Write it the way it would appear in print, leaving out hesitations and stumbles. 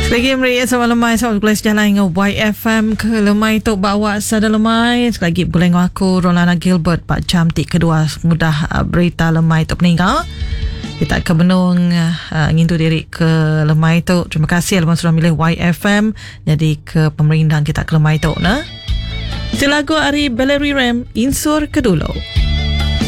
Lagi meriah sama lemai sama kelas jalan dengan YFM ke lemai tu bawa sada lemai lagi boleh dengan aku Rolana Gilbert Pak jam kedua mudah berita lemai tu meninggal. Kita akan benung ngintu diri ke lemai tu. Terima kasih alamak sudah milih YFM jadi ke pemerintahan kita ke lemai tu nah. Si lagu Ari Bellery Ram Insur Kedulu.